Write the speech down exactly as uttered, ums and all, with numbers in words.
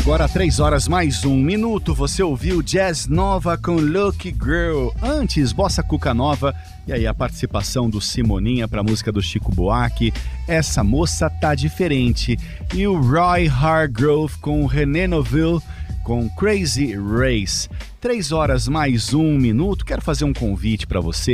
Agora três horas mais um minuto, você ouviu Jazz Nova com Lucky Girl. Antes, Bossa Cuca Nova, e aí a participação do Simoninha para a música do Chico Buarque, Essa Moça Tá Diferente. E o Roy Hargrove com René Noville com Crazy Race. Três horas mais um minuto, quero fazer um convite para você.